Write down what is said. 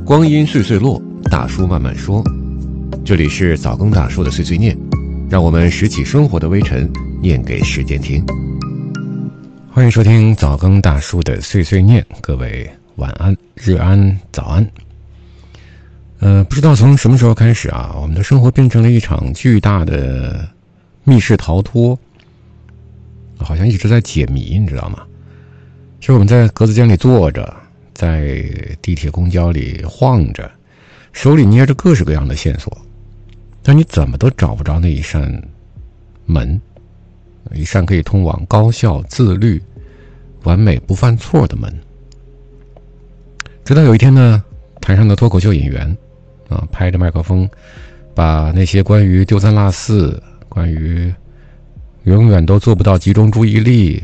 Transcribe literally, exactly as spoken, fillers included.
光阴岁岁落，大叔慢慢说。这里是早更大叔的碎碎念，让我们拾起生活的微尘，念给时间听。欢迎收听早更大叔的碎碎念，各位晚安、日安、早安。呃，不知道从什么时候开始啊，我们的生活变成了一场巨大的密室逃脱，好像一直在解谜，你知道吗？就是我们在格子间里坐着，在地铁公交里晃着，手里捏着各式各样的线索，但你怎么都找不着那一扇门，一扇可以通往高效、自律、完美不犯错的门。直到有一天呢，台上的脱口秀演员啊，拍着麦克风，把那些关于丢三落四、关于永远都做不到集中注意力、